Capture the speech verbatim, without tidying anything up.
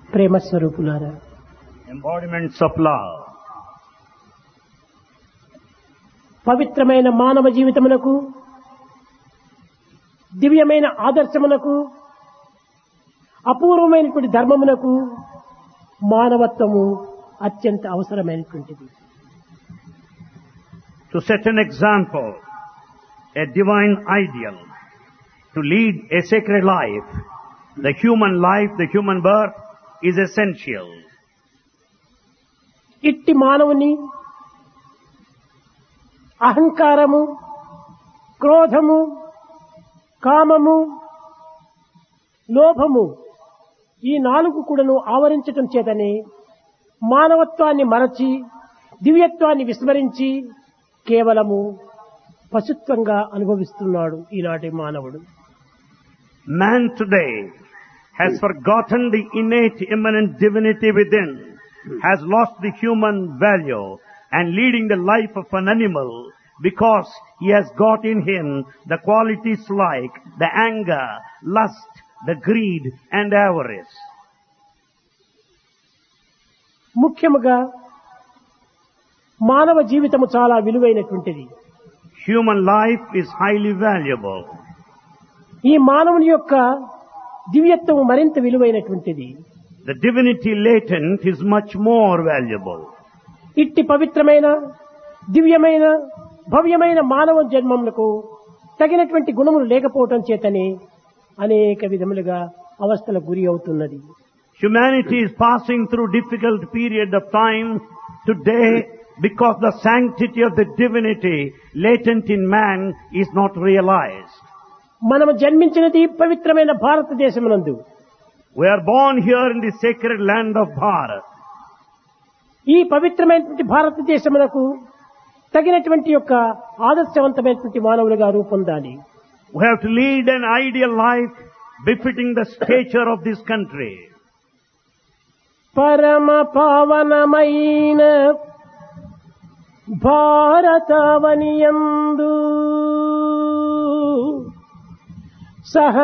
ప్రేమ స్వరూపులారా, embodiments of love. పవిత్రమైన మానవ జీవితమునకు, దివ్యమైన ఆదర్శమునకు, అపూర్వమైనటువంటి ధర్మమునకు మానవత్వము అత్యంత అవసరమైనటువంటిది. To set an example, a divine ideal, to lead a sacred life, the human life, the human birth is essential. ఇట్టి మానవుని అహంకారము, క్రోధము, కామము, లోభము ఈ నాలుగు కూడాను ఆవరించటం చేతనే మానవత్వాన్ని మరచి, దివ్యత్వాన్ని విస్మరించి కేవలము పశుత్వంగా అనుభవిస్తున్నాడు ఈనాటి మానవుడు. Man today has forgotten the innate immanent divinity within, has lost the human value and leading the life of an animal because he has got in him the qualities like the anger, lust, the greed and avarice. ముఖ్యముగా మానవ జీవితము చాలా విలువైనటువంటిది. Human life is highly valuable. ఈ మానవుని యొక్క దివ్యత్వము మరింత విలువైనటువంటిది. The divinity latent is much more valuable. ఇట్టి పవిత్రమైన, దివ్యమైన, భవ్యమైన మానవ జన్మములకు తగినటువంటి గుణములు లేకపోవటం చేతనే అనేక విధములుగా అవస్థలకు గురి అవుతున్నది. Humanity is passing through difficult period of time today because the sanctity of the divinity latent in man is not realized. మనము జన్మించినది పవిత్రమైన భారతదేశమునందు. We are born here in the sacred land of Bharat. ఈ పవిత్రమైనటువంటి భారతదేశమునకు తగినటువంటి యొక్క ఆదర్శవంతమైనటువంటి మానవులుగా రూపొందాలి. We have to lead an ideal life befitting the stature of this country. పరమ పావనమైన భారతావనియందు సహ